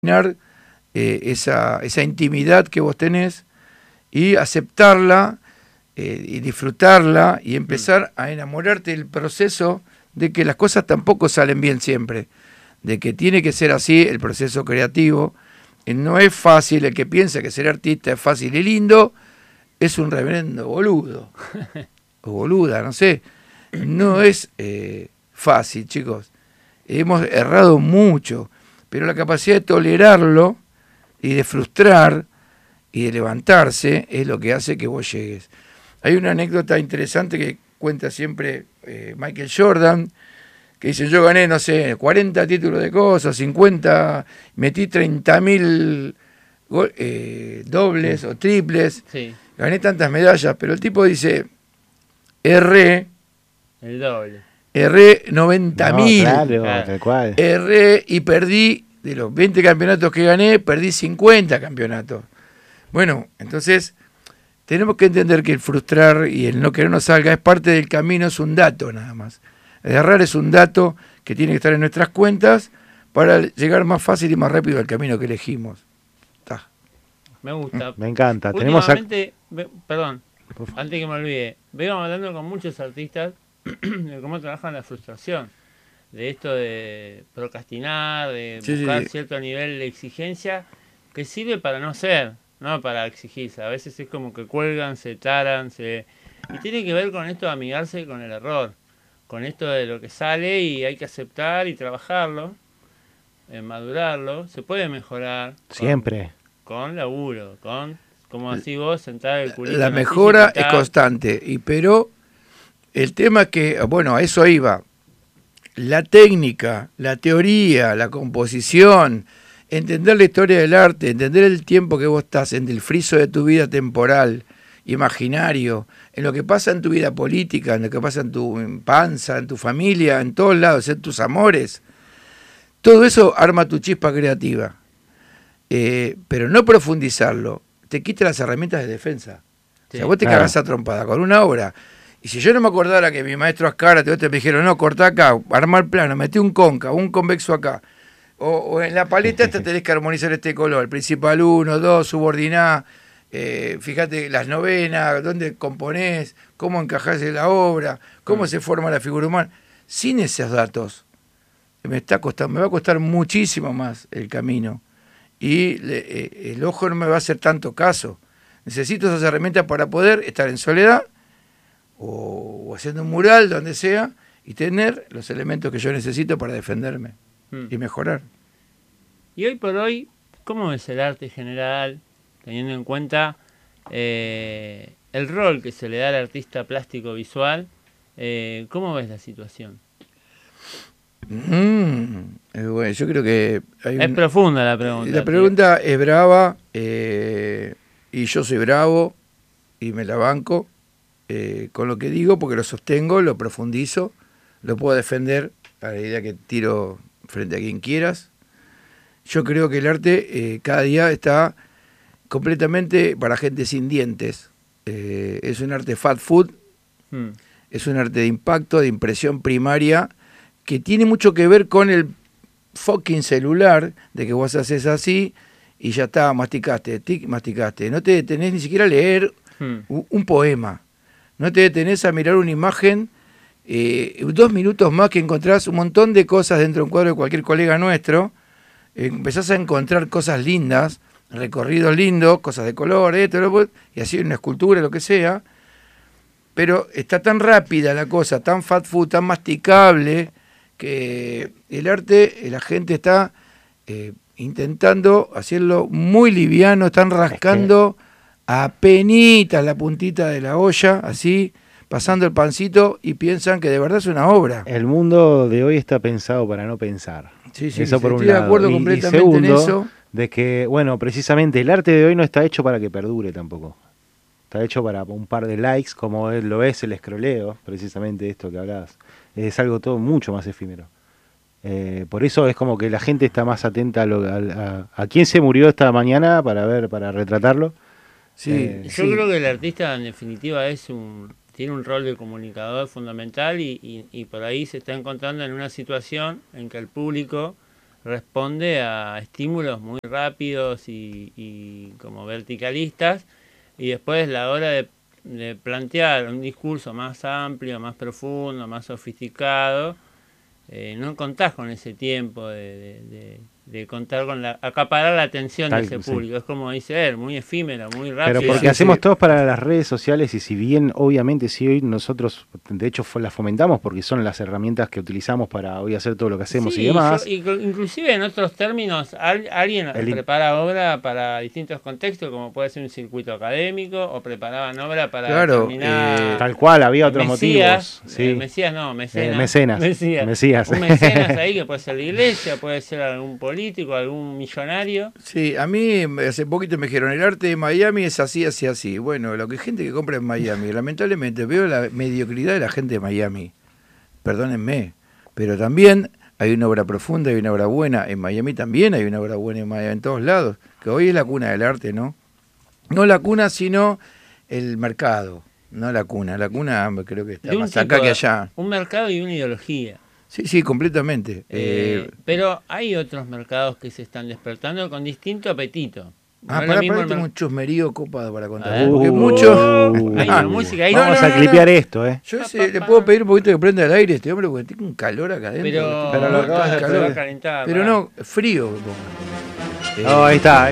esa intimidad que vos tenés y aceptarla y disfrutarla y empezar a enamorarte del proceso de que las cosas tampoco salen bien siempre, de que tiene que ser así el proceso creativo. No es fácil, el que piensa que ser artista es fácil y lindo es un reverendo boludo o boluda, no sé. No es fácil, chicos. Hemos errado mucho, pero la capacidad de tolerarlo y de frustrar y de levantarse es lo que hace que vos llegues. Hay una anécdota interesante que cuenta siempre Michael Jordan, que dice: yo gané, no sé, 40 títulos de cosas, 50, metí 30.000 dobles o triples, Sí. gané tantas medallas, pero el tipo dice: erré El doble. 90.000. Claro, Claro. tal cual. Erré y perdí, de los 20 campeonatos que gané, perdí 50 campeonatos. Bueno, entonces tenemos que entender que el frustrar y el no querer no salga es parte del camino, es un dato nada más. El errar es un dato que tiene que estar en nuestras cuentas para llegar más fácil y más rápido al camino que elegimos. Ta. Me gusta. Me encanta. Tenemos Últimamente, perdón, antes que me olvide, vengo hablando con muchos artistas de cómo trabajan la frustración, de esto de procrastinar, de buscar cierto nivel de exigencia que sirve para no ser, no para exigirse. A veces es como que cuelgan, se taran, y tiene que ver con esto de amigarse con el error, con esto de lo que sale y hay que aceptar y trabajarlo, madurarlo. Se puede mejorar siempre con laburo, con, como decís vos, sentar el culito. La mejora es constante, pero el tema que, bueno, a eso iba. La técnica, la teoría, la composición, entender la historia del arte, entender el tiempo que vos estás en el friso de tu vida temporal, imaginario, en lo que pasa en tu vida política, en lo que pasa en tu panza, en tu familia, en todos lados, en tus amores. Todo eso arma tu chispa creativa. Pero no profundizarlo te quita las herramientas de defensa. Sí, o sea, vos te cagás a trompada con una obra. Y si yo no me acordara que mi maestro Ascárate te me dijeron: no, cortá acá, armá el plano, metí un cóncavo, un convexo acá. O en la paleta esta tenés que armonizar este color, principal 1, 2, subordiná, fíjate las novenas, dónde componés, cómo encajás en la obra, cómo se forma la figura humana. Sin esos datos, me va a costar muchísimo más el camino. Y el ojo no me va a hacer tanto caso. Necesito esas herramientas para poder estar en soledad o haciendo un mural, donde sea, y tener los elementos que yo necesito para defenderme y mejorar. Y hoy por hoy, ¿cómo es el arte general, teniendo en cuenta el rol que se le da al artista plástico visual? ¿Cómo ves la situación? Bueno, yo creo que es profunda la pregunta. La pregunta es brava, y yo soy bravo y me la banco con lo que digo, porque lo sostengo, lo profundizo, lo puedo defender a la idea que tiro frente a quien quieras. Yo creo que el arte cada día está completamente para gente sin dientes. Es un arte fast food, es un arte de impacto, de impresión primaria, que tiene mucho que ver con el fucking celular, de que vos haces así y ya está, masticaste. No te detenés ni siquiera a leer un poema. No te detenés a mirar una imagen, 2 minutos más que encontrás un montón de cosas dentro de un cuadro de cualquier colega nuestro. Empezás a encontrar cosas lindas, recorridos lindos, cosas de color, y así una escultura, lo que sea. Pero está tan rápida la cosa, tan fast food, tan masticable, que el arte, la gente está intentando hacerlo muy liviano, están rascando apenitas la puntita de la olla, así, pasando el pancito, y piensan que de verdad es una obra. El mundo de hoy está pensado para no pensar. Sí, eso por estoy un lado. De acuerdo completamente segundo, en eso. De que, bueno, precisamente el arte de hoy no está hecho para que perdure tampoco. Está hecho para un par de likes, como lo es el escroleo, precisamente esto que hablabas. Es algo todo mucho más efímero. Por eso es como que la gente está más atenta a quién se murió esta mañana para retratarlo. Sí, yo creo que el artista en definitiva tiene un rol de comunicador fundamental y por ahí se está encontrando en una situación en que el público responde a estímulos muy rápidos y como verticalistas, y después la hora de plantear un discurso más amplio, más profundo, más sofisticado, no contás con ese tiempo de contar con acaparar la atención de ese público. Es como dice él, muy efímero, muy rápido. Pero porque hacemos todos para las redes sociales, y si bien obviamente sí hoy nosotros de hecho las fomentamos porque son las herramientas que utilizamos para hoy hacer todo lo que hacemos y demás. Inclusive en otros términos, alguien prepara obra para distintos contextos, como puede ser un circuito académico, o preparaban obra para terminar... tal cual, había otros motivos. Sí. Mesías no, Mecenas. Mesías. Un mecenas ahí que puede ser la iglesia, puede ser algún político, algún millonario. Sí, a mí hace poquito me dijeron, el arte de Miami es así, así, así. Bueno, lo que gente que compra en Miami, lamentablemente veo la mediocridad de la gente de Miami. Perdónenme, pero también hay una obra profunda, hay una obra buena. En Miami también hay una obra buena en Miami, en todos lados. Que hoy es la cuna del arte, ¿no? No la cuna, sino el mercado. No la cuna. La cuna creo que está más acá que allá. Un mercado y una ideología. Sí, completamente. Pero hay otros mercados que se están despertando con distinto apetito. Pará, tengo un chusmerío copado para contar. Porque muchos... Vamos a clipear esto, Yo le puedo pedir un poquito que prenda el aire a este hombre porque tengo un calor acá adentro. Pero lo acabas de calentar. Pero no, frío. Ahí está.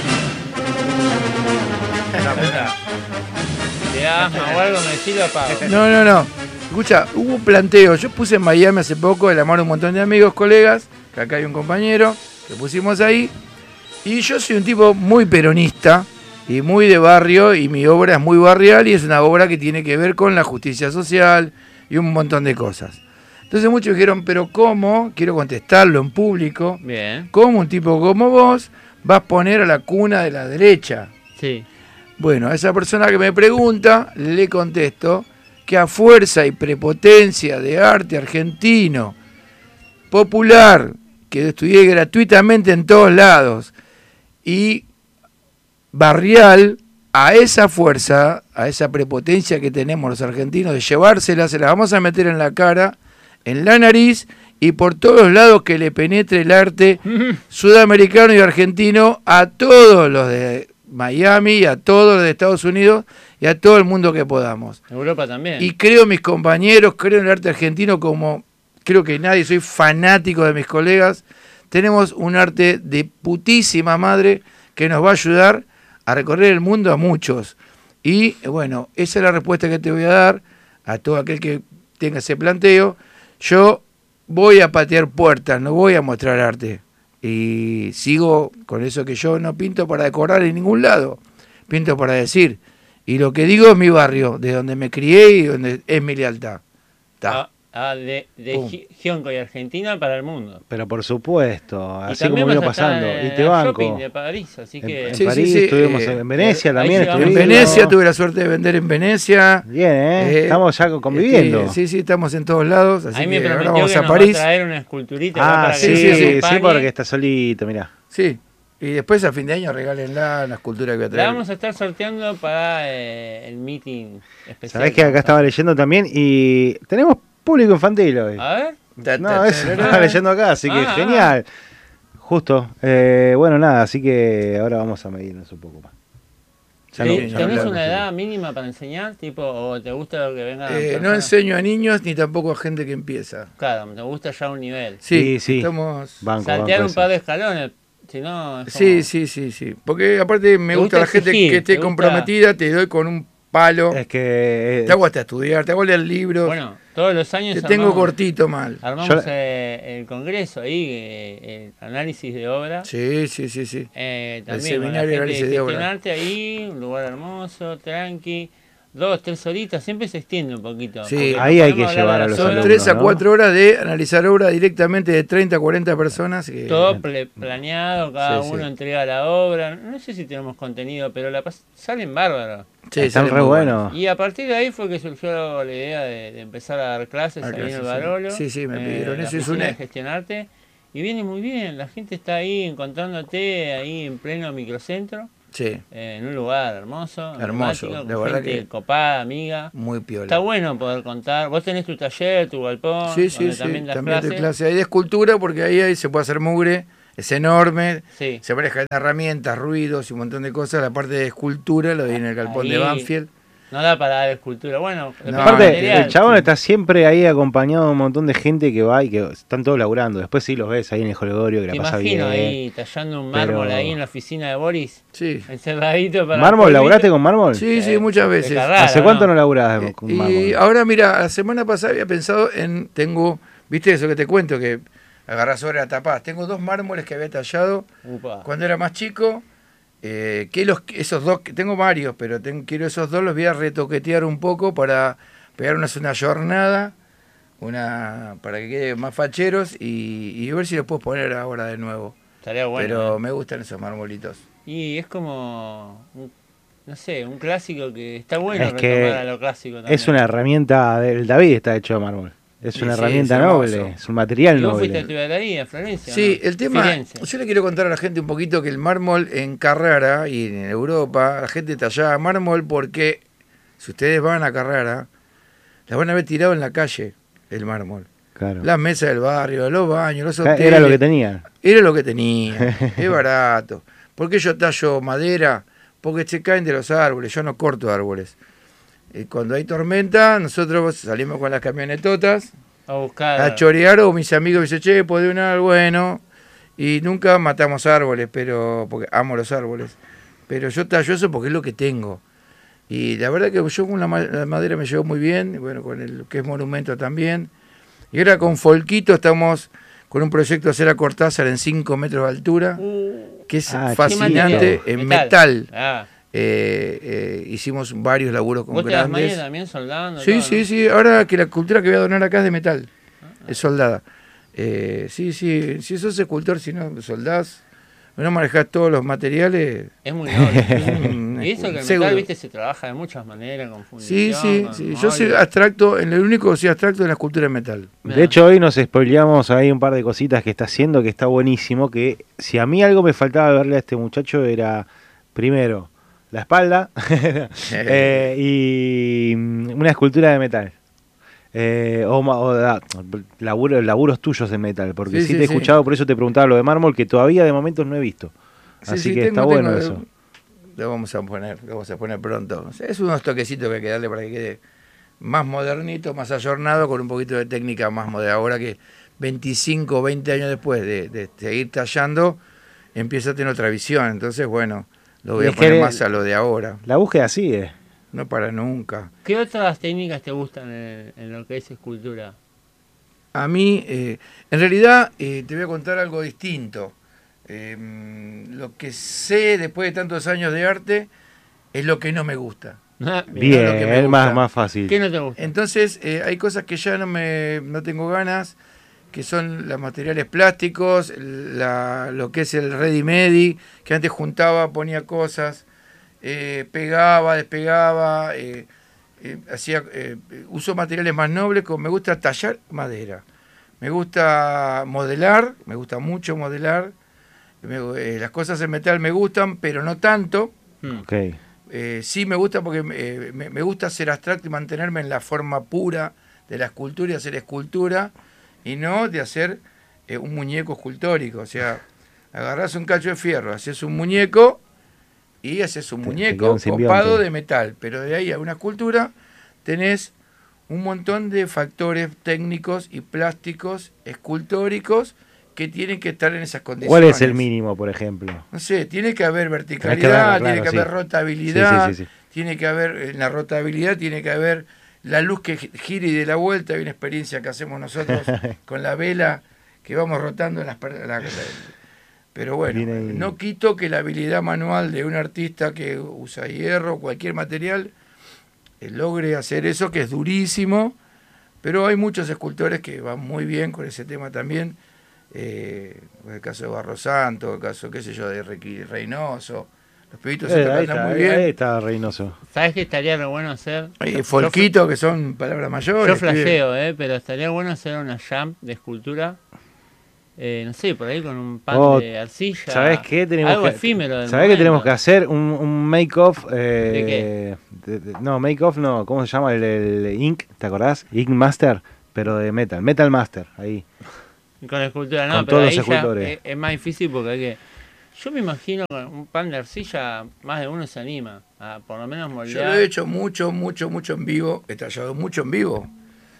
Si te da asma o algo, me decís, lo apago. No. Escucha, hubo un planteo. Yo puse en Miami hace poco, de la mano de un montón de amigos, colegas, que acá hay un compañero, que pusimos ahí. Y yo soy un tipo muy peronista y muy de barrio, y mi obra es muy barrial y es una obra que tiene que ver con la justicia social y un montón de cosas. Entonces muchos dijeron, pero ¿cómo? Quiero contestarlo en público. Bien. ¿Cómo un tipo como vos vas a poner a la cuna de la derecha? Sí. Bueno, a esa persona que me pregunta, le contesto que a fuerza y prepotencia de arte argentino, popular, que estudié gratuitamente en todos lados, y barrial, a esa fuerza, a esa prepotencia que tenemos los argentinos de llevársela, se la vamos a meter en la cara, en la nariz y por todos lados que le penetre el arte sudamericano y argentino a todos los de Miami, a todos los de Estados Unidos y a todo el mundo que podamos. Europa también. Y creo mis compañeros, creo en el arte argentino como creo que nadie, soy fanático de mis colegas. Tenemos un arte de putísima madre que nos va a ayudar a recorrer el mundo a muchos. Y bueno, esa es la respuesta que te voy a dar a todo aquel que tenga ese planteo. Yo voy a patear puertas, no voy a mostrar arte. Y sigo con eso que yo no pinto para decorar en ningún lado, pinto para decir. Y lo que digo es mi barrio, de donde me crié y donde es mi lealtad. De Gionco y Argentina para el mundo. Pero por supuesto, y así como vino pasando. Y te banco. Shopping de París, así que... En París estuvimos en Venecia también. En Venecia, tuve la suerte de vender en Venecia. Bien, estamos ya conviviendo. Sí, estamos en todos lados. Así ahí que me ahora vamos que a nos París. Va a traer una esculturita. Sí, porque está solito, mirá. Sí. Y después a fin de año regálenla una escultura que voy a traer. La vamos a estar sorteando para el meeting especial. Sabés que acá estaba leyendo también y tenemos público infantil hoy. A ver. No, eso estaba leyendo acá, así que genial. Justo. Bueno, nada, así que ahora vamos a medirnos un poco más. ¿Tenés una edad mínima para enseñar? Tipo, ¿o te gusta lo que venga? No enseño a niños ni tampoco a gente que empieza. Claro, te gusta ya un nivel. Sí. Estamos... Saltear un par de escalones. Si no, sí. Porque aparte me gusta la gente que esté comprometida, te doy con un palo. Es que... Te hago hasta estudiar, te hago leer libros. Bueno, todos los años... Te tengo cortito mal. Armamos el congreso ahí, el análisis de obra. Sí. También el seminario de análisis de obra. Ahí, un lugar hermoso, tranqui. 2, 3 horitas, siempre se extiende un poquito. Sí, ahí hay que llevar a los alumnos. Son 3 a 4 horas de analizar obra directamente de 30 a 40 personas. Todo planeado, cada uno entrega la obra. No sé si tenemos contenido, pero salen bárbaros. Sí, están re buenos. Y a partir de ahí fue que surgió la idea de empezar a dar clases ahí en el Barolo. Sí, me pidieron eso. Es una gestionarte. Y viene muy bien, la gente está ahí encontrándote ahí en pleno microcentro. Sí. En un lugar hermoso, Hermoso, emblemático, de con verdad gente que copada, amiga. muy piola. Está bueno poder contar. Vos tenés tu taller, tu galpón, Sí, sí, donde sí. también das También doy clases. clase ahí de escultura porque ahí se puede hacer mugre, es enorme, Sí. se manejan herramientas, ruidos y un montón de cosas. La parte de escultura lo doy en el galpón de Ahí Banfield. no da para dar escultura. Bueno, depende del Aparte, material. el chabón está siempre ahí acompañado de un montón de gente que va y que están todos laburando. Después sí los ves ahí en el jolgorio, que Te la pasa bien. imagino ahí tallando un mármol ahí en la oficina de Boris, Sí. encerradito para ¿Mármol? ¿Laburaste con mármol? Sí, sí, muchas veces. Carrara, ¿Hace cuánto no ¿no? laburás con Y mármol? ahora mira, la semana pasada había pensado viste eso que te cuento, que agarrás sobre la tapás. Tengo 2 mármoles que había tallado Upa. cuando era más chico. Esos 2, tengo varios, pero quiero esos 2, los voy a retoquetear un poco para pegarnos una jornada, para que queden más facheros y ver si los puedo poner ahora de nuevo. Estaría bueno. Pero me gustan esos marbolitos. Y es como, no sé, un clásico que está bueno Es que retomar a lo clásico también. es una herramienta, el David está hecho de mármol. Es Sí, una sí, herramienta es hermoso. noble, es un material ¿Y vos fuiste a noble. estudiar ahí, en Florencia? Sí, ¿no? el tema, Firenze. yo le quiero contar a la gente un poquito que el mármol en Carrara y en Europa, la gente tallaba mármol porque si ustedes van a Carrara, la van a ver tirado en la calle, el mármol. Claro. Las mesas del barrio, los baños, los hoteles. Era lo que tenía. Era lo que tenía, es barato. ¿Por qué yo tallo madera? Porque se caen de los árboles, yo no corto árboles. Cuando hay tormenta, nosotros salimos con las camionetotas A buscar. a chorear, o mis amigos me dicen, che, ¿podés un árbol? Bueno, y nunca matamos árboles, porque amo los árboles. Pero yo tallo eso porque es lo que tengo. Y la verdad que yo con la madera me llevo muy bien, y bueno, con el que es monumento también. Y ahora con Folquito estamos con un proyecto de hacer a Cortázar en 5 metros de altura, que es fascinante, ¿Qué en material? metal. Ah. Hicimos varios laburos con ¿Vos te das grandes. maña también soldando? Sí, todo, sí, ¿no? sí. Ahora que la escultura que voy a donar acá es de metal, es soldada. Sí, sí. Si sos escultor, si no soldás, no manejás todos los materiales. Es muy noble. Y eso que el Seguro. metal, viste, se trabaja de muchas maneras, con Sí, fundición, sí, con sí. Yo soy óleo. abstracto, el único que soy abstracto en la escultura en metal. De hecho, hoy nos spoileamos ahí un par de cositas que está haciendo, que está buenísimo, que si a mí algo me faltaba verle a este muchacho era, primero, la espalda y una escultura de metal. Laburos tuyos en metal, porque sí, te he escuchado, por eso te preguntaba lo de mármol, que todavía de momentos no he visto. Así que está bueno eso. Lo vamos a poner pronto. Es unos toquecitos que hay que darle para que quede más modernito, más ayornado, con un poquito de técnica más moderna. Ahora que 25 o 20 años después de seguir tallando, empieza a tener otra visión. Entonces, bueno, lo voy a poner más a lo de ahora. La búsqueda sigue. No para nunca. ¿Qué otras técnicas te gustan en lo que es escultura? A mí, en realidad, te voy a contar algo distinto. Lo que sé después de tantos años de arte es lo que no me gusta. Bien, no lo que me es gusta. más fácil. ¿Qué no te gusta? Entonces, hay cosas que ya no tengo ganas, que son los materiales plásticos, lo que es el ready-made, que antes juntaba, ponía cosas, pegaba, despegaba, uso materiales más nobles, como me gusta tallar madera, me gusta modelar, me gusta mucho modelar, las cosas en metal me gustan, pero no tanto. Okay. Sí me gusta porque me gusta ser abstracto y mantenerme en la forma pura de la escultura y hacer escultura, y no de hacer un muñeco escultórico. O sea, agarrás un cacho de fierro, haces un muñeco y haces un muñeco copado de metal, pero de ahí a una escultura tenés un montón de factores técnicos y plásticos escultóricos que tienen que estar en esas condiciones. ¿Cuál es el mínimo, por ejemplo? No sé, tiene que haber verticalidad, tiene que haber rotabilidad, sí. tiene que haber, en la rotabilidad tiene que haber la luz que gire y dé la vuelta. Hay una experiencia que hacemos nosotros con la vela, que vamos rotando en pero bueno, no quito que la habilidad manual de un artista que usa hierro, cualquier material, logre hacer eso, que es durísimo, pero hay muchos escultores que van muy bien con ese tema también. El caso de Barro Santo, el caso, qué sé yo, de Reynoso, los pibitos se andan muy bien. Ahí está Reynoso. ¿Sabes qué estaría re bueno hacer? Folquito, que son palabras mayores. Yo flasheo, pero estaría bueno hacer una jam de escultura no sé, por ahí con un pan de arcilla. ¿Sabés qué? Algo efímero. ¿Sabés qué tenemos que hacer? Un make-off. ¿De qué? No, make-off no. ¿Cómo se llama? El Ink, ¿te acordás? Ink Master, pero de Metal. Metal Master, ahí. Con escultura, no, con pero todos ahí los escultores. ya es más difícil porque hay que... Yo me imagino que un pan de arcilla, más de uno se anima a por lo menos moldear. Yo lo he hecho mucho en vivo, he tallado mucho en vivo.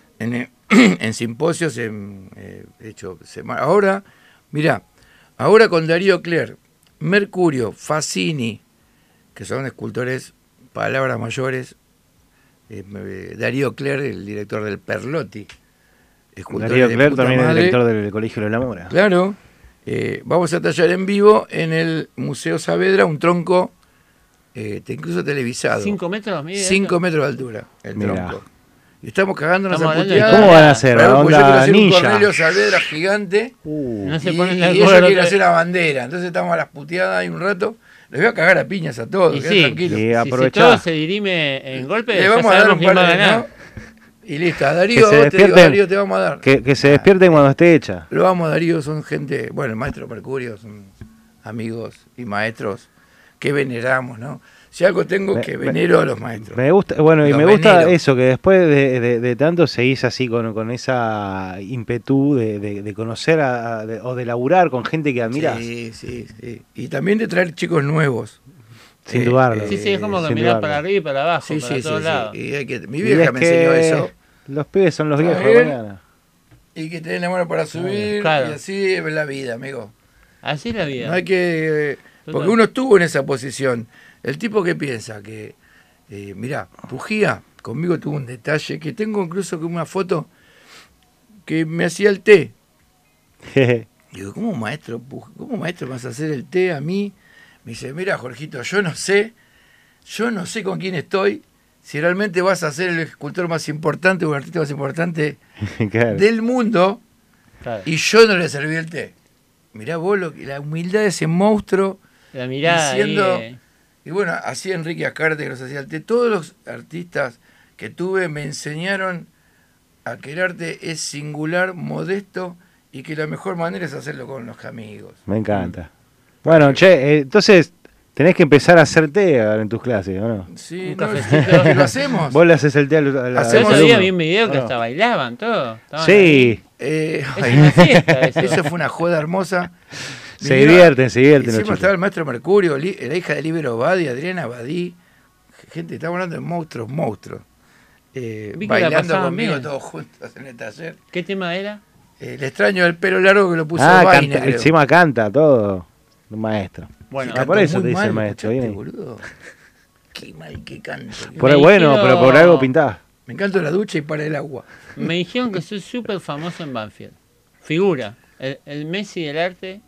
En simposios, he hecho semanas. Ahora, mirá, ahora con Darío Cler, Mercurio, Fassini, que son escultores, palabras mayores, Darío Cler, el director del Perlotti. Darío Cler también es director del Colegio de la Mora. Claro, vamos a tallar en vivo en el Museo Saavedra un tronco, incluso televisado. 5 metros mide. 5 metros de altura, el tronco. Y estamos cagándonos a puteadas. ¿Cómo van a hacer? Claro, ¿Onda yo quiero hacer ninja? un Cornelio Saavedra gigante No se y ponen de ellos acuerdo. quieren hacer la bandera. Entonces estamos a las puteadas ahí un rato. Les voy a cagar a piñas a todos, Y queden sí, tranquilos. si todo se dirime en golpe, Le vamos ya a dar sabemos un quién par va a de, ganar. ¿no? Y listo, a Darío, Darío, te vamos a dar. Que se despierten cuando esté hecha. Lo vamos, Darío, son gente, bueno, el maestro Mercurio, son amigos y maestros que veneramos, ¿no? Si algo tengo que venero a los maestros. Me gusta, bueno, y Los me gusta venero. eso, que después de tanto seguís así con esa ímpetu de conocer o de laburar con gente que admirás. Sí. Y también de traer chicos nuevos. Sin dudarlo. Sí, es como que mirar para arriba y para abajo, para todos lados. Y mi vieja me enseñó eso. Los pibes son los viejos de mañana. Y que tenés la mano para subir, Claro. y así es la vida, amigo. Así es la vida. No hay que... Porque uno estuvo en esa posición. El tipo que piensa que... mirá, Pujía conmigo tuvo un detalle, que tengo incluso una foto que me hacía el té. Digo, ¿cómo maestro me vas a hacer el té a mí? Me dice, mira, Jorgito, yo no sé con quién estoy, si realmente vas a ser el escultor más importante o el artista más importante del mundo, y yo no le serví el té. Mirá vos la humildad de ese monstruo. La mirada diciendo, ahí, Y bueno, así Enrique Ascarte que nos hacía el té. Todos los artistas que tuve me enseñaron a que el arte es singular, modesto, y que la mejor manera es hacerlo con los amigos. Me encanta. Bueno, che, entonces tenés que empezar a hacer té en tus clases, ¿o no? Sí, Un no, cafecito. que lo hacemos. Vos le haces el té a los Yo Hacemos otro alumnos. día vi un video que ¿O no? hasta bailaban todo. Estaban Sí, ahí. Es Es una fiesta eso. Eso fue una joda hermosa. se divierten los Encima chicos. estaba el maestro Mercurio, la hija de Libero Badi, Adriana Badí. Gente, estamos hablando de monstruos. Vi que la Bailando pasaban conmigo bien. todos juntos en el taller. ¿Qué tema era? El extraño del pelo largo que lo puso Ah, Vaina, canta, creo. encima canta todo. Un maestro. Bueno, Canto por eso muy te dice mal, el maestro. escuchaste, Viene. boludo. Qué mal que canto. Por Me ahí, bueno, dijeron- pero por algo pintás. Me encanta la ducha y para el agua. me dijeron que soy súper famoso en Banfield. Figura. El Messi del arte.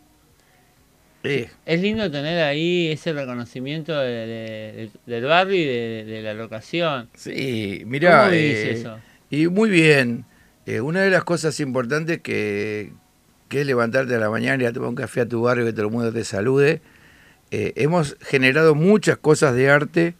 Es lindo tener ahí ese reconocimiento del barrio y de la locación. Sí, mirá. ¿Cómo vivís eso? Y muy bien. Una de las cosas importantes que es levantarte a la mañana y ir a tomar un café a tu barrio, que todo el mundo te salude. Hemos generado muchas cosas de arte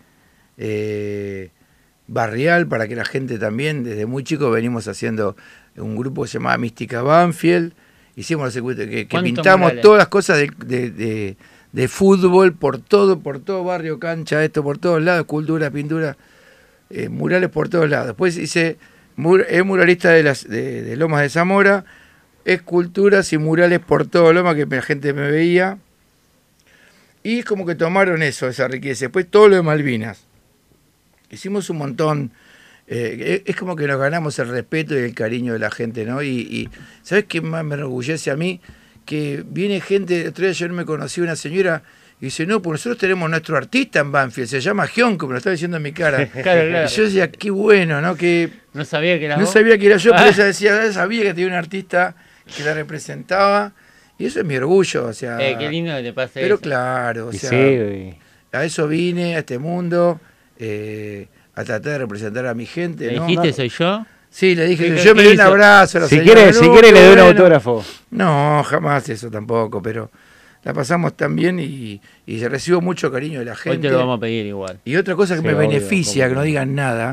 barrial para que la gente también, desde muy chico venimos haciendo un grupo que se llamaba Mística Banfield. Hicimos los circuitos que pintamos murales? todas las cosas de fútbol por todo barrio, cancha, esto por todos lados, escultura, pintura, murales por todos lados. Después hice muralista de Lomas de Zamora, esculturas y murales por todo Lomas, que la gente me veía. Y como que tomaron eso, esa riqueza. Después todo lo de Malvinas. Hicimos un montón. Es como que nos ganamos el respeto y el cariño de la gente, ¿no? Y ¿sabes qué más me enorgullece a mí? Que viene gente, otro día ayer me conocí una señora y dice, no, pues nosotros tenemos nuestro artista en Banfield, se llama Gionco, me lo estaba diciendo en mi cara. Claro. Y yo decía, qué bueno, ¿no? Que No sabía que era no vos. sabía que era yo, pero ella decía, sabía que tenía un artista que la representaba. Y eso es mi orgullo, o sea. Qué lindo que te pase Pero eso. claro, o Y sea, sí, a eso vine, a este mundo, a tratar de representar a mi gente, ¿Le ¿no? dijiste soy yo? Sí, le dije, ¿Qué yo me di un hizo? abrazo a la si señora. quiere, No, le doy un bueno. autógrafo. No, jamás eso tampoco, pero la pasamos tan bien y recibo mucho cariño de la Hoy gente. te lo vamos a pedir igual. Y otra cosa que Sí, me obvio, beneficia, cómo que no no. digan nada,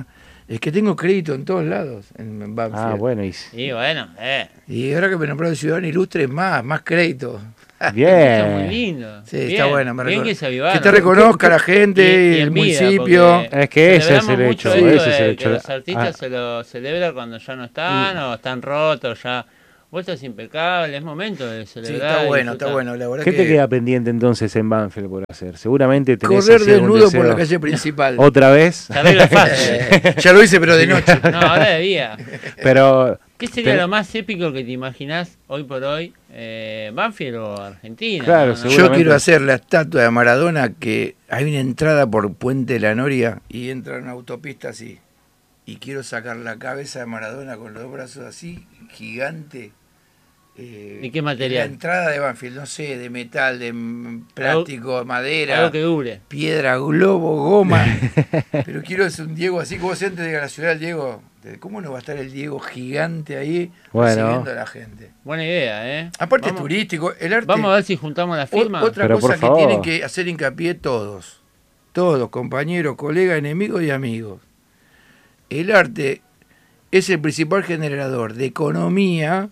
Es que tengo crédito en todos lados, en Banfield. Ah, bueno, Y bueno, Y ahora que me nombraron ciudadano ilustre, más crédito. bien. Eso es muy lindo. Sí, Bien, está bueno. bien que se avivaron. Que te reconozca la gente, Y el envidia, municipio. porque Es que ese es celebramos el mucho hecho, esto ese es el de hecho. que los artistas se lo celebran cuando ya no están o están rotos ya. Vos estás impecable, es momento de Sí, celebrar. está bueno, disfrutar. La verdad ¿Qué que te queda pendiente entonces en Banfield por hacer? Seguramente tenés correr así algún desnudo por deseo. la calle principal. ¿Otra vez? Se arregla fácil. Ya lo hice, pero de noche. No, ahora de día. Pero ¿Qué sería Pero- lo más épico que te imaginás hoy por hoy? ¿Banfield o Argentina? Claro, ¿no? Yo seguramente. quiero hacer la estatua de Maradona, que hay una entrada por Puente de la Noria y entra en una autopista así. Y quiero sacar la cabeza de Maradona con los dos brazos así, gigante. ¿Y qué material? La entrada de Banfield, no sé, de metal, de plástico, madera, Algo que dure. piedra, globo, goma. Pero quiero es un Diego así, como vos antes de la ciudad, el Diego. ¿Cómo no va a estar el Diego gigante ahí Bueno. recibiendo a la gente? Buena idea, ¿eh? Aparte Vamos- es turístico, el arte. Vamos a ver si juntamos la firma. Otra Pero cosa por que favor. tienen que hacer hincapié todos, compañeros, colegas, enemigos y amigos. El arte es el principal generador de economía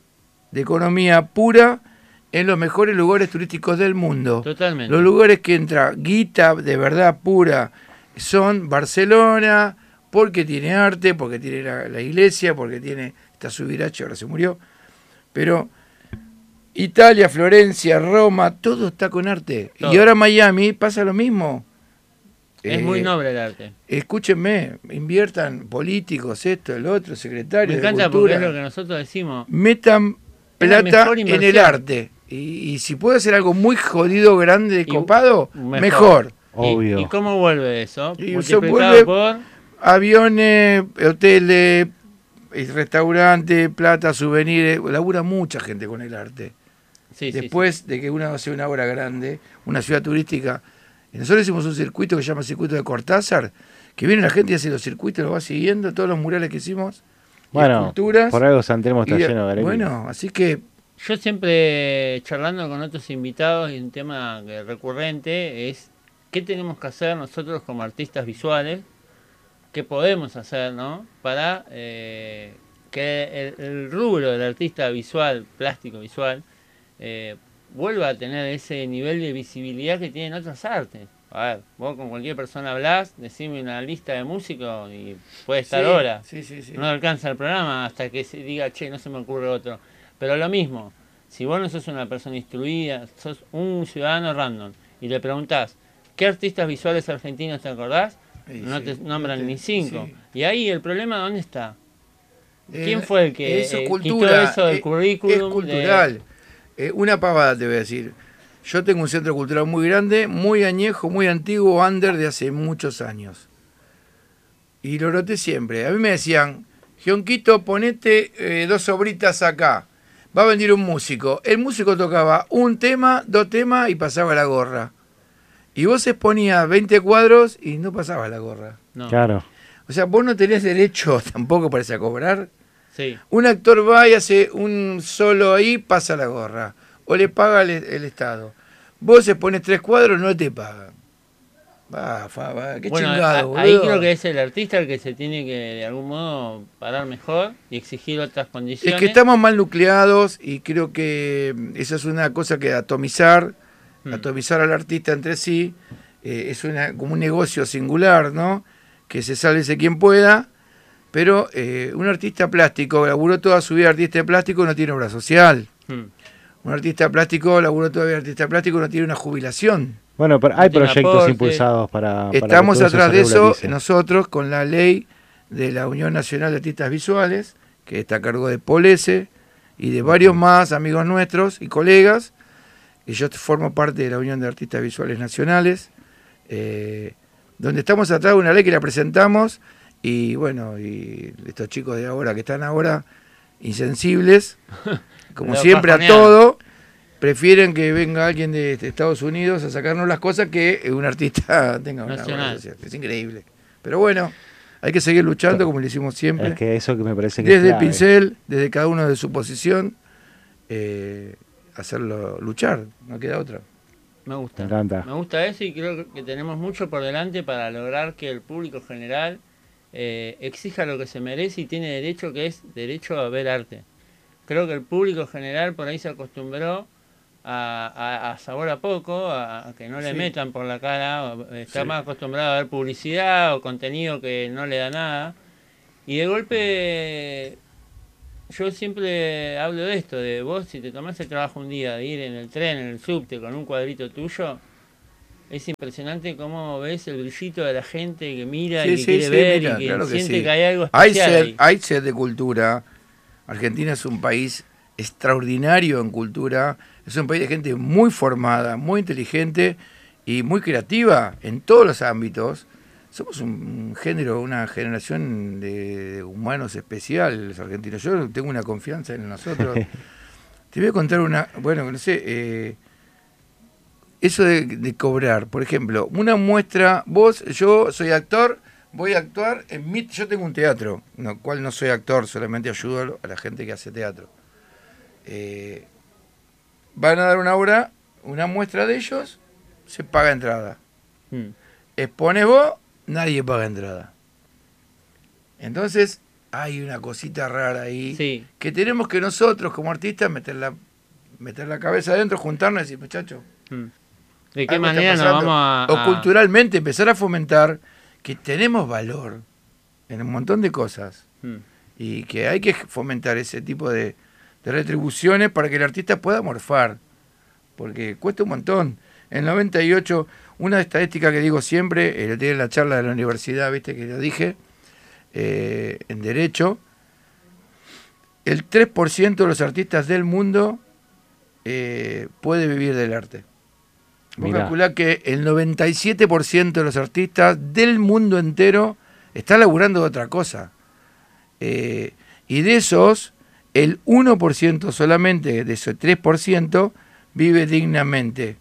pura en los mejores lugares turísticos del mundo. Totalmente. Los lugares que entra guita de verdad pura son Barcelona, porque tiene arte, porque tiene la iglesia, porque tiene, está Subiracho, ahora se murió, pero Italia, Florencia, Roma, todo está con arte. Todo. Y ahora Miami pasa lo mismo. Es muy noble el arte. Escúchenme, inviertan políticos, esto, el otro, secretarios Me de encanta porque cultura, es lo que nosotros decimos. metan Es la plata mejor en inversión. el arte. Y si puede hacer algo muy jodido, grande, Y copado, mejor. mejor. Obvio. ¿Y cómo vuelve eso? Y Multiplicado vuelve- por... Aviones, hoteles, restaurantes, plata, souvenirs, labura mucha gente con el arte. Sí, sí, Después de que uno hace una obra grande, una ciudad turística, nosotros hicimos un circuito que se llama el circuito de Cortázar, que viene la gente y hace los circuitos, lo va siguiendo, todos los murales que hicimos, y Bueno, esculturas. por algo San Telmo está y lleno de galerías. bueno, así que Yo siempre charlando con otros invitados y un tema recurrente es qué tenemos que hacer nosotros como artistas visuales, qué podemos hacer, ¿no? Para que el rubro del artista visual, plástico visual, vuelva a tener ese nivel de visibilidad que tienen otras artes. A ver, vos con cualquier persona hablás, decime una lista de músicos y puede estar sí, horas. sí. No alcanza el programa hasta que se diga, che, no se me ocurre otro. Pero lo mismo, si vos no sos una persona instruida, sos un ciudadano random y le preguntás, ¿qué artistas visuales argentinos te acordás? Sí, No sí, te nombran no te- ni 5. sí. Y ahí el problema, ¿dónde está? ¿Quién fue el que eso es quitó cultura, eso del currículum? Es cultural. Una pavada te voy a decir. Yo tengo un centro cultural muy grande, muy añejo, muy antiguo, under de hace muchos años. Y lo noté siempre. A mí me decían, Gionquito, ponete 2 sobritas acá. Va a venir un músico. El músico tocaba un tema, 2 temas y pasaba la gorra. Y vos exponías 20 cuadros y no pasaba la gorra. No. Claro. O sea, vos no tenés derecho tampoco para irse a cobrar. Sí. Un actor va y hace un solo ahí, pasa la gorra. O le paga el Estado. Vos expones 3 cuadros, no te pagan. Va, qué Bueno, chingado, ahí boludo. creo que es el artista el que se tiene que de algún modo parar mejor y exigir otras condiciones. Es que estamos mal nucleados y creo que esa es una cosa que atomizar al artista entre sí, es como un negocio singular, ¿no? Que se sálvese quien pueda, pero un artista plástico, laburó toda su vida artista de plástico, no tiene obra social. Un artista plástico, laburó toda la vida artista plástico, no tiene una jubilación. Bueno, pero hay Tiene proyectos aporte. impulsados para que Estamos todo atrás se de eso regularice. nosotros con la ley de la Unión Nacional de Artistas Visuales, que está a cargo de Polese y de varios más amigos nuestros y colegas, y yo formo parte de la Unión de Artistas Visuales Nacionales, donde estamos atrás de una ley que la presentamos, y bueno, y estos chicos de ahora que están ahora insensibles, como Lo siempre a bajonean. todo, prefieren que venga alguien de Estados Unidos a sacarnos las cosas que un artista tenga una Nacional. obra social. Es increíble. Pero bueno, hay que seguir luchando como lo hicimos siempre. Es que eso que me parece que Desde es el clave. pincel, desde cada uno de su posición, hacerlo luchar, no queda otra. Me gusta. Me encanta. Me gusta eso y creo que tenemos mucho por delante para lograr que el público general exija lo que se merece y tiene derecho, que es derecho a ver arte. Creo que el público general por ahí se acostumbró a sabor a poco, a que no le metan por la cara, está más acostumbrado a ver publicidad o contenido que no le da nada. Y de golpe, yo siempre hablo de esto, de vos si te tomás el trabajo un día de ir en el tren, en el subte, con un cuadrito tuyo, es impresionante cómo ves el brillito de la gente que mira y que quiere ver y que claro siente que hay algo especial. Hay sed de cultura. Argentina es un país extraordinario en cultura, es un país de gente muy formada, muy inteligente y muy creativa en todos los ámbitos. Somos un género, una generación de humanos especial, los argentinos. Yo tengo una confianza en nosotros. Te voy a contar bueno, no sé, eso de cobrar, por ejemplo, una muestra, yo soy actor, voy a actuar yo tengo un teatro, en el cual no soy actor, solamente ayudo a la gente que hace teatro. Van a dar una obra, una muestra de ellos, se paga entrada. Expones vos, nadie paga entrada. Entonces hay una cosita rara ahí, que tenemos que nosotros como artistas meter la cabeza adentro, juntarnos y decir, muchachos, ¿de qué manera nos vamos o culturalmente empezar a fomentar que tenemos valor en un montón de cosas y que hay que fomentar ese tipo de retribuciones para que el artista pueda morfar, porque cuesta un montón. En el 98, una estadística que digo siempre, lo tiene en la charla de la universidad, viste que lo dije, en Derecho, el 3% de los artistas del mundo puede vivir del arte. Vos calculá que el 97% de los artistas del mundo entero está laburando de otra cosa. Y de esos, el 1% solamente, de ese 3%, vive dignamente.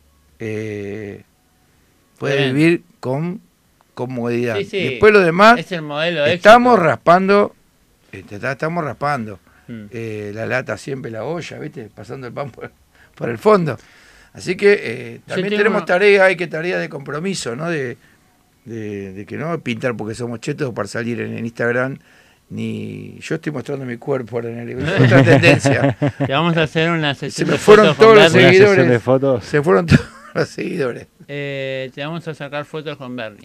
Puede vivir con comodidad. Después lo demás, es el modelo estamos raspando, la lata siempre, la olla, ¿viste? Pasando el pan por el fondo. Así que también tenemos tarea de compromiso, ¿no? De que no pintar porque somos chetos para salir en Instagram, ni yo estoy mostrando mi cuerpo ahora otra tendencia. Te vamos a hacer una sesión de fotos. Se fueron todos los seguidores. Se fueron todos los seguidores. Te vamos a sacar fotos con Bernie.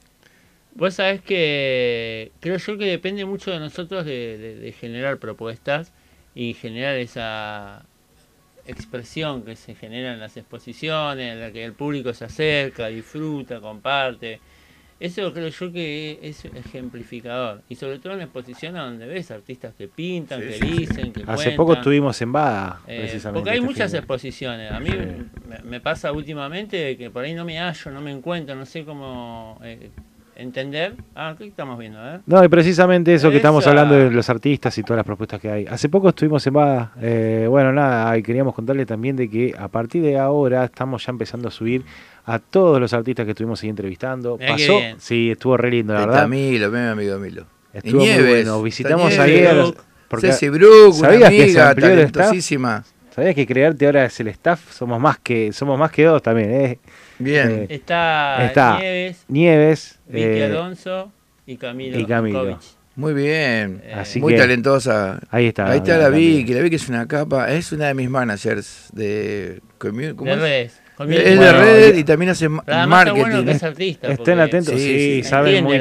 Vos sabés que creo yo que depende mucho de nosotros de generar propuestas y generar esa expresión que se genera en las exposiciones, en la que el público se acerca, disfruta, comparte. Eso creo yo que es ejemplificador. Y sobre todo en exposiciones donde ves artistas que pintan, que dicen, que Hace cuentan. poco estuvimos en Bada, precisamente. Porque hay muchas exposiciones. A mí me pasa últimamente que por ahí no me hallo, no me encuentro, no sé cómo entender. ¿Qué estamos viendo? No, y precisamente eso que estamos hablando de los artistas y todas las propuestas que hay. Hace poco estuvimos en Bada. Bueno, nada, y queríamos contarle también de que a partir de ahora estamos ya empezando a subir a todos los artistas que estuvimos ahí entrevistando. Pasó, sí, estuvo re lindo, la verdad. Milo, mi amigo Milo. Estuvo muy bueno. Visitamos ahí a Ceci Brook, una amiga que talentosísima. ¿Sabías que Crearte ahora es el staff? Somos más que dos también. Bien. Está Nieves, Vicky Alonso y Camilo. Muy bien, así muy que, talentosa. Ahí está la Vicky, es una capa, es una de mis managers de redes. Es de redes y también hace marketing. Bueno que es artista, estén atentos, sí, saben muy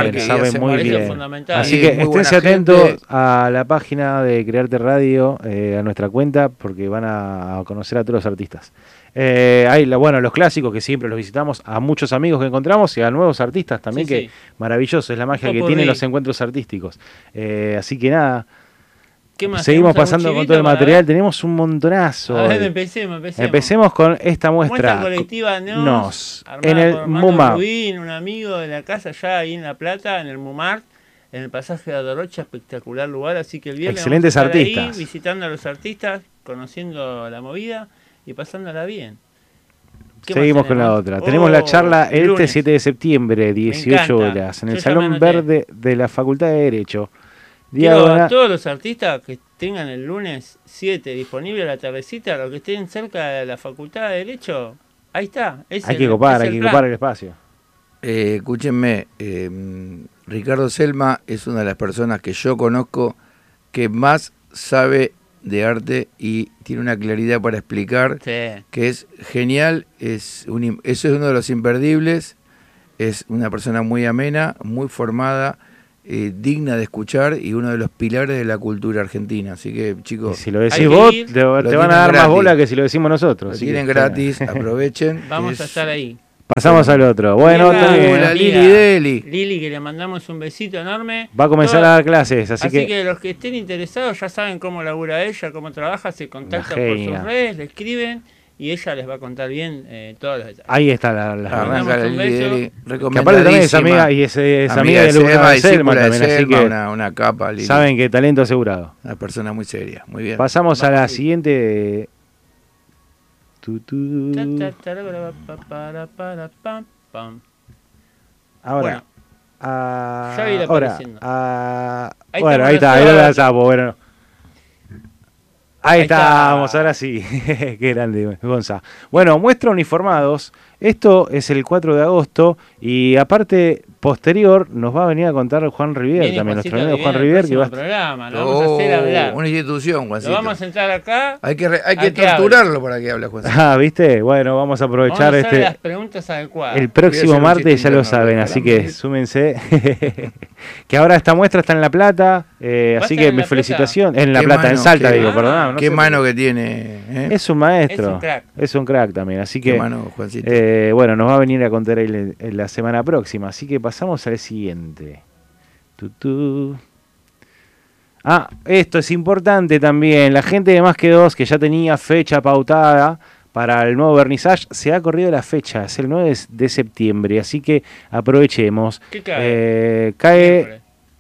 bien. Así Sí, que esténse atentos a la página de Crearte Radio, a nuestra cuenta, porque van a conocer a todos los artistas. Hay los clásicos que siempre los visitamos, a muchos amigos que encontramos y a nuevos artistas también, que maravilloso, es la magia que tienen los encuentros artísticos. Así que nada, seguimos pasando con todo el material, tenemos un montonazo. A ver, empecemos con esta muestra colectiva Nos en el MUMART. Un amigo de la casa allá ahí en La Plata, en el MUMART, en el pasaje de Adorocha, espectacular lugar, así que el viernes excelentes vamos a estar artistas ahí, visitando a los artistas, conociendo la movida y pasándola bien. Seguimos con la otra. Tenemos la charla el 7 de septiembre, 18 horas, en el Salón Verde de la Facultad de Derecho. Quiero a todos los artistas que tengan el lunes 7 disponible a la tardecita, los que estén cerca de la Facultad de Derecho, ahí está. Hay que copar el espacio. Escúchenme, Ricardo Selma es una de las personas que yo conozco que más sabe de arte y tiene una claridad para explicar que es genial, eso es uno de los imperdibles, es una persona muy amena, muy formada, digna de escuchar y uno de los pilares de la cultura argentina. Así que, chicos, y si lo decís vos, te van a dar gratis. Más bola que si lo decimos nosotros. Lo tienen gratis, aprovechen. Vamos a estar ahí. Pasamos al otro. Bueno, la Lili Deli. Lili, que le mandamos un besito enorme. Va a comenzar a dar clases, así que los que estén interesados ya saben cómo labura ella, cómo trabaja, se contactan por sus redes, le escriben y ella les va a contar bien todos los detalles. Ahí está la arranca la Lili Deli. Que aparte también es amiga y es amiga de Selma también, así que una capa, Lili. Saben que talento asegurado. Una persona muy seria, muy bien. Pasamos a la siguiente. Ahora, ya vi la apareciendo. Bueno, ahí está, ahí la sapo, bueno. Ahí estamos, ahora sí. Qué grande, Gonza. Bueno, muestra uniformados. Esto es el 4 de agosto y aparte, posterior, nos va a venir a contar Juan Rivier, también nuestro amigo Juan Rivier. Que va programa, lo vamos a hacer hablar. Una institución, Juancito. Lo vamos a sentar acá. Hay que torturarlo para que hable, Juancito. ¿Viste? Bueno, vamos a aprovechar vamos a hacer las preguntas adecuadas. El próximo martes ya lo saben, así que súmense. Que ahora esta muestra está en La Plata, así que mi felicitación. En La Plata, en Salta, digo, perdón. Qué mano que tiene. Es un maestro. Es un crack también, así que. Qué mano, Juancito. Bueno, nos va a venir a contar en la semana próxima, así que pasamos al siguiente. Esto es importante también. La gente de Más que Dos, que ya tenía fecha pautada para el nuevo vernissage, se ha corrido la fecha, es el 9 de septiembre, así que aprovechemos. ¿Qué cae? Cae...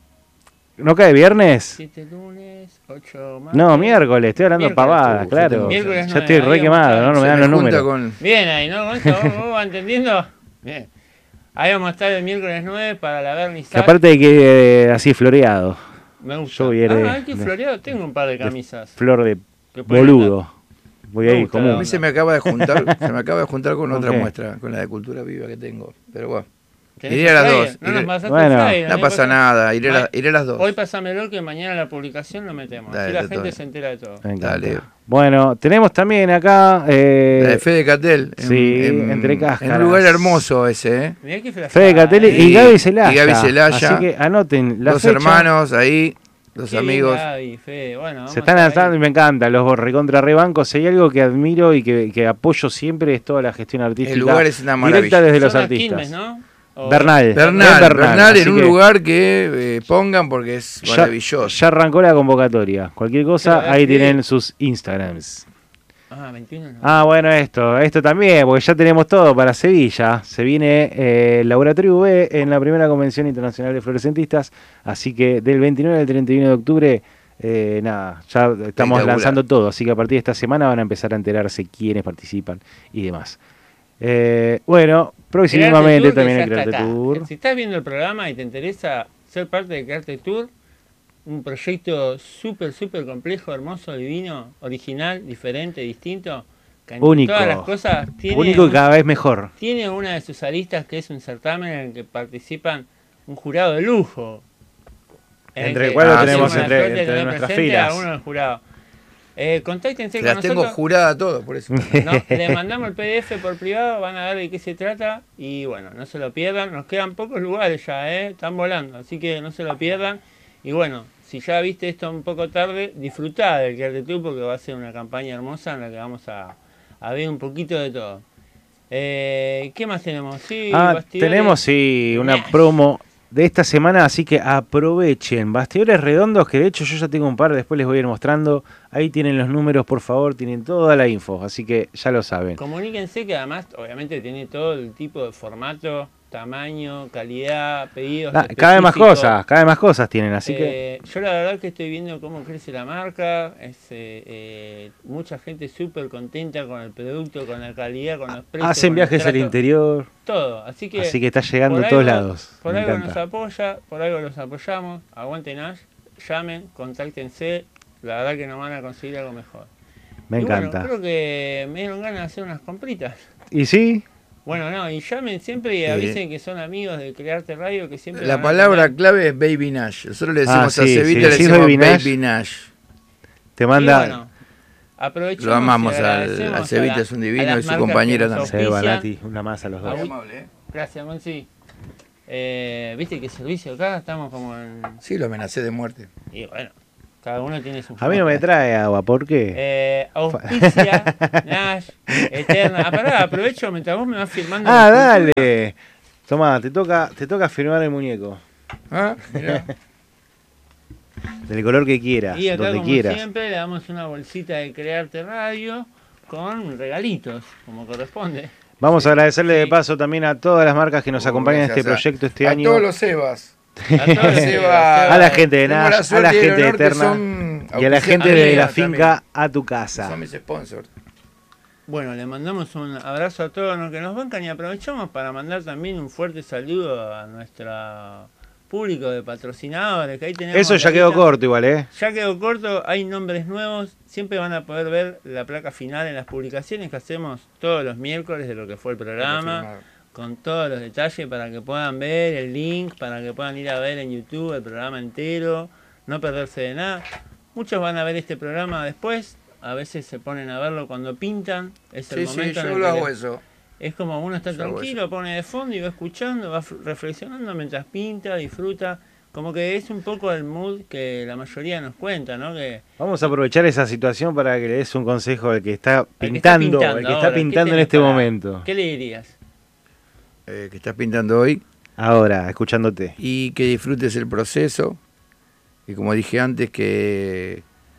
¿No cae viernes? 7 lunes, 8 martes. No, miércoles, estoy hablando pavadas, claro. Miércoles ya estoy re quemado, no me dan los números. Bien ahí, ¿no? ¿Vos vas entendiendo? Bien. Ahí vamos a estar el miércoles 9 para la vernissage. Aparte de que así floreado. Me gusta. Yo voy a que floreado, tengo un par de camisas. Flor de boludo. Voy ahí como. A mí se me acaba de juntar con otra muestra, con la de Cultura Viva que tengo. Pero bueno. Iré a las dos. No pasa nada, iré a las dos. Hoy pasámelo que mañana la publicación lo metemos. Dale, así la gente se entera de todo. Dale. Bueno, tenemos también acá... la de Fede Catel. Entre cáscaras. En un lugar hermoso ese, Fede Catel y Gaby Celaya. Así que anoten la fecha. Dos hermanos ahí, dos amigos. Gaby, Fede. Bueno, se están adaptando y me encanta. Los recontra rebancos. Si hay algo que admiro y que apoyo siempre es toda la gestión artística. El lugar es una maravilla. Directa desde los artistas. Quilmes, ¿no? Bernal en un lugar que pongan porque es maravilloso. Ya arrancó la convocatoria. Cualquier cosa, ahí tienen sus Instagrams. 21. Bueno, esto también, porque ya tenemos todo para Sevilla. Se viene el Laboratorio V en la primera Convención Internacional de Fluorescentistas. Así que del 29 al 31 de octubre, ya estamos lanzando todo. Así que a partir de esta semana van a empezar a enterarse quiénes participan y demás. Bueno, próximamente también el Crearte Tour. Si estás viendo el programa y te interesa ser parte del Crearte Tour, un proyecto súper complejo, hermoso, divino, original, diferente, distinto, que único, todas las cosas único y cada vez mejor. Tiene una de sus aristas que es un certamen en el que participan un jurado de lujo. Entre el cual lo tenemos entre nuestras filas. A uno del jurado. Contáctense con nosotros. Las tengo jurada todo, por eso. Les mandamos el PDF por privado, van a ver de qué se trata y bueno, no se lo pierdan. Nos quedan pocos lugares ya, están volando, así que no se lo pierdan. Y bueno, si ya viste esto un poco tarde, disfrutá del Crearte Tour porque va a ser una campaña hermosa en la que vamos a ver un poquito de todo. ¿Qué más tenemos? Tenemos una promo de esta semana, así que aprovechen. Bastidores redondos, que de hecho yo ya tengo un par, después les voy a ir mostrando. Ahí tienen los números, por favor, tienen toda la info, así que ya lo saben. Comuníquense que además, obviamente, tiene todo el tipo de formato, tamaño, calidad, pedidos. Cada vez más cosas tienen, así que... Yo la verdad que estoy viendo cómo crece la marca, mucha gente súper contenta con el producto, con la calidad, con los precios. Hacen viajes al interior. Todo, así que está llegando a todos lados. Por algo nos apoya, por algo los apoyamos, aguanten Ash, llamen, contáctense, la verdad que nos van a conseguir algo mejor. Me encanta. Bueno, creo que me dieron ganas de hacer unas compritas. ¿Y sí? Bueno, no, y llamen siempre y avisen que son amigos de Crearte Radio, que siempre... La palabra clave es Baby Nash. Nosotros le decimos a sí, Cevita, sí, le decimos Baby Baby Nash. Nash. Te manda... Bueno, aprovechamos Lo amamos y agradecemos al Cevita, a es un a divino, las y su marcas compañera que nos también. Seba, auspician. Nati, una más a los dos. Muy amable, ¿eh? Gracias, Monsi. Viste que servicio acá, estamos como en... Sí, lo amenacé de muerte. Y bueno, cada uno tiene su... A mí no me trae agua, ¿por qué? Auspicia, Nash, Eterna. Ah, pará, aprovecho mientras vos me vas firmando. Ah, la escultura. dale. Tomá, te toca firmar el muñeco. Ah, mirá. Del color que quieras, Y acá, donde como quieras. siempre, le damos una bolsita de Crearte Radio con regalitos, como corresponde. Vamos a agradecerle de Sí. paso también a todas las marcas que nos acompañan en este Gracias proyecto este a año. todos los Sebas. A todos los Seba, A la gente de tengo la Nash, a suerte la y el gente de honor que Eterna son y a la gente de auspiciantes la también. finca A Tu Casa. Son mis sponsors. Bueno, le mandamos un abrazo a todos los que nos bancan y aprovechamos para mandar también un fuerte saludo a nuestro público de patrocinadores. Que ahí tenemos Eso ya la quedó lista. corto igual, ¿eh? Ya quedó corto, hay nombres nuevos, siempre van a poder ver la placa final en las publicaciones que hacemos todos los miércoles de lo que fue el programa, con todos los detalles para que puedan ver el link, para que puedan ir a ver en YouTube el programa entero, no perderse de nada. Muchos van a ver este programa después, a veces se ponen a verlo cuando pintan, es el Sí, sí, momento en yo el lo que hago les- eso. es como uno está Yo hago tranquilo, pone de fondo y va escuchando, va reflexionando mientras pinta, disfruta. Como que es un poco el mood que la mayoría nos cuenta, ¿no? Que Vamos a aprovechar esa situación para que le des un consejo al que está al que pintando, está al que ahora, está ¿qué pintando en tenés este para- momento. ¿Qué le dirías? Que estás pintando hoy. Ahora, escuchándote. Y que disfrutes el proceso. Y como dije antes, que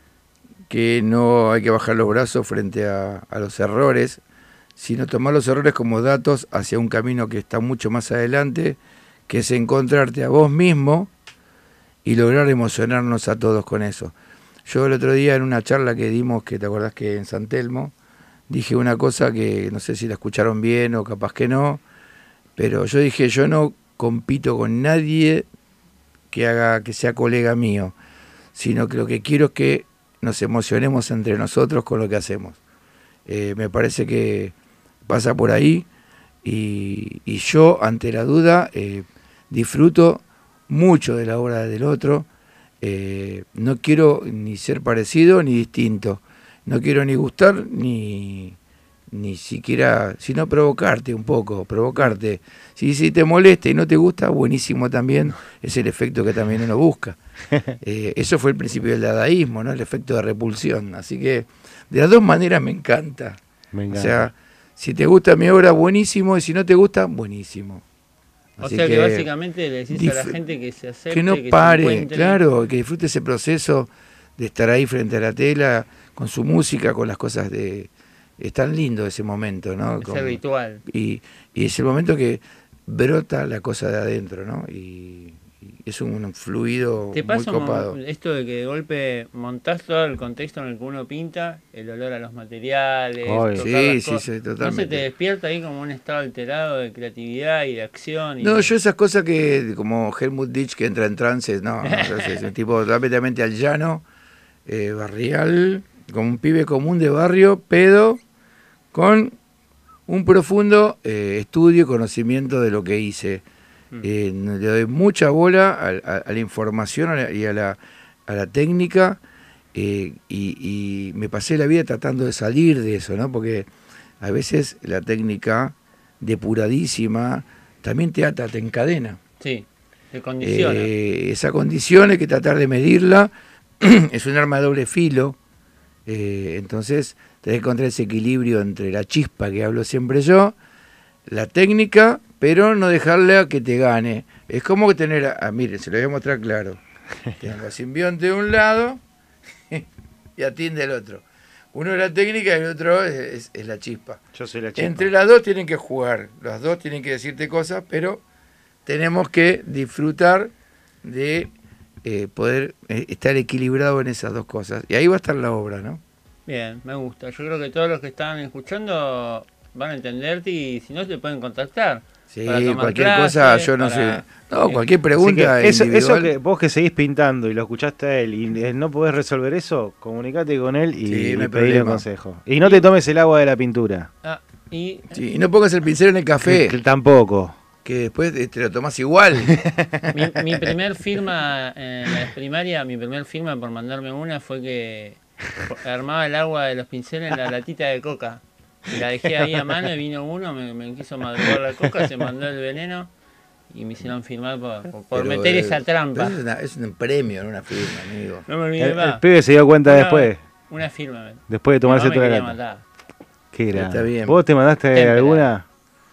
no hay que bajar los brazos frente a los errores, sino tomar los errores como datos hacia un camino que está mucho más adelante, que es encontrarte a vos mismo y lograr emocionarnos a todos con eso. Yo el otro día en una charla que dimos, que te acordás que en San Telmo, dije una cosa que no sé si la escucharon bien o capaz que no, pero yo dije, yo no compito con nadie que sea colega mío, sino que lo que quiero es que nos emocionemos entre nosotros con lo que hacemos. Me parece que pasa por ahí y yo, ante la duda, disfruto mucho de la obra del otro. No quiero ni ser parecido ni distinto. No quiero ni gustar ni siquiera, sino provocarte un poco, provocarte. Si te molesta y no te gusta, buenísimo también, es el efecto que también uno busca. Eso fue el principio del dadaísmo, ¿no? El efecto de repulsión. Así que de las dos maneras me encanta. Me encanta. O sea, si te gusta mi obra, buenísimo, y si no te gusta, buenísimo. O Así sea que básicamente le decís a la dif- gente que se acepte, que no se pare, encuentre. claro, que disfrute ese proceso de estar ahí frente a la tela, con su música, con las cosas de... Es tan lindo ese momento, ¿no? Ese ritual. Y es el momento que brota la cosa de adentro, ¿no? Y es un fluido ¿Te muy pasa copado. esto de que de golpe montás todo el contexto en el que uno pinta, el olor a los materiales, Obvio. tocar Sí, las sí, cosas? sí, ¿No se totalmente. te despierta ahí como un estado alterado de creatividad y de acción? No, yo esas cosas que, como Helmut Ditch que entra en trances, no, es un tipo totalmente al llano, barrial, como un pibe común de barrio, pedo, con un profundo estudio y conocimiento de lo que hice. Le doy mucha bola a la información y a la técnica, y me pasé la vida tratando de salir de eso, ¿no? Porque a veces la técnica depuradísima también te ata, te encadena. Sí, te condiciona. Esa condición hay que tratar de medirla, es un arma de doble filo, entonces tenés que encontrar ese equilibrio entre la chispa que hablo siempre yo, la técnica, pero no dejarla que te gane. Es como que tener, mire, se lo voy a mostrar claro, tengo a Simbionte de un lado y a Tim del otro. Uno es la técnica y el otro es la chispa. Yo soy la chica. Entre las dos tienen que jugar, las dos tienen que decirte cosas, pero tenemos que disfrutar de poder estar equilibrado en esas dos cosas. Y ahí va a estar la obra, ¿no? Bien, me gusta. Yo creo que todos los que están escuchando van a entenderte y si no te pueden contactar. Sí, para tomar cualquier clases, cosa, yo no para- sé. No, cualquier Así pregunta que eso individual. que vos que seguís pintando y lo escuchaste a él y no podés resolver eso, comunicate con él y Sí, no hay pedile un problema. consejo. Y no te tomes el agua de la pintura. Ah, Y Sí, y no pongas el pincel en el café, Tampoco. que después te lo tomás igual. mi primer firma en la primaria, mi primer firma por mandarme una fue que armaba el agua de los pinceles en la latita de coca. Y la dejé ahí a mano y vino uno, me quiso madrugar la coca, se mandó el veneno y me hicieron firmar por Pero, meter esa trampa. pero es un premio, no una firma, amigo. No me olvidé El más. pibe se dio cuenta después. Una firma. Después de tomarse Mi mamá toda me la quería lata. matar. Qué grande. Está bien. ¿Vos te mandaste Témpera. alguna?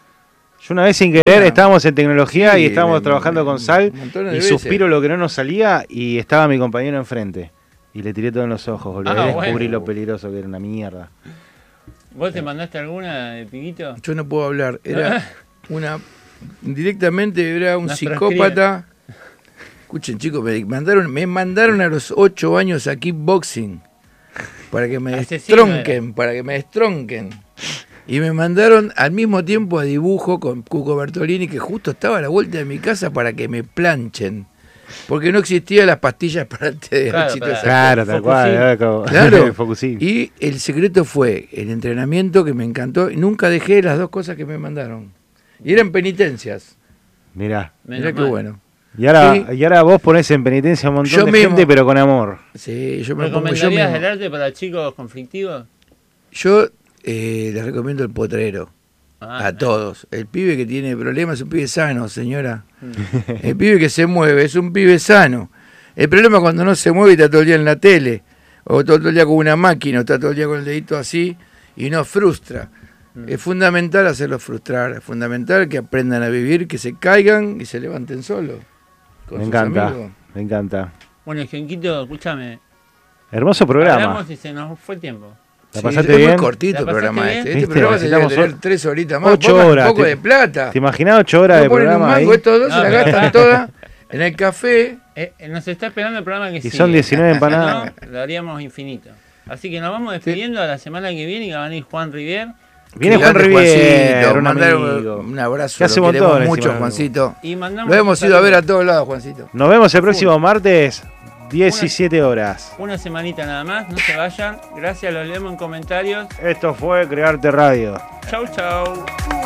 Yo una vez sin querer Una. estábamos en tecnología Sí, y estábamos trabajando con Sal montones de y veces. suspiro lo que no nos salía y estaba mi compañero enfrente. Y le tiré todo en los ojos, boludo. Ah, Ahí descubrí bueno. lo peligroso que era una mierda. ¿Vos te mandaste alguna de piquito? Yo no puedo hablar. Era una. Directamente era un Nos psicópata. Escuchen, chicos, me mandaron a los 8 años a kickboxing para que me Asesino destronquen. Y me mandaron al mismo tiempo a dibujo con Cuco Bertolini, que justo estaba a la vuelta de mi casa para que me planchen. Porque no existían las pastillas para el té de Claro, Ochito para- Sacco. Claro, tal cual. Focusín. era como- Claro. Focusín. Y el secreto fue el entrenamiento, que me encantó. Y nunca dejé las dos cosas que me mandaron. Y eran penitencias. Mirá. Mirá qué mal. bueno. Y ahora, Sí. y ahora vos ponés en penitencia a un montón Yo de mismo. gente, pero con amor. Sí, yo me pongo yo ¿Recomendarías mismo. el arte para chicos conflictivos? Yo les recomiendo el potrero. Ah, A todos. El pibe que tiene problemas es un pibe sano, señora. Mm. El pibe que se mueve es un pibe sano. El problema es cuando no se mueve y está todo el día en la tele. O todo el día con una máquina, o está todo el día con el dedito así y no frustra. Es fundamental hacerlos frustrar. Es fundamental que aprendan a vivir, que se caigan y se levanten solos. Con Me sus encanta, amigos. me encanta. Bueno, Genquito, escúchame. Hermoso programa. Hablamos y se nos fue el tiempo. ¿La Sí, pasaste es bien? muy cortito el ¿La pasaste programa bien? este. ¿Viste? Este programa se debe Necesitamos tener 3 horitas más. 8 Pongan horas. un poco de plata. ¿Te imaginás 8 horas No de ponen un programa ahí? mango, estos dos No, se la pero gastan pará. todas en el café. Nos está esperando el programa que sigue. son 19 Si empanadas. no, lo haríamos infinito. Así que nos vamos despidiendo a la semana que viene y que va a venir Juan Rivier. Viene Gigante Juan Rivier, Juancito, un mandar amigo. un abrazo, Que hace lo queremos montones, mucho, encima. Juancito. Y mandamos Lo hemos un ido a ver a saludo. todos lados, Juancito. Nos vemos el próximo martes, 17 horas. Una semanita nada más, no se vayan. Gracias, los leemos en comentarios. Esto fue Crearte Radio. Chau, chau.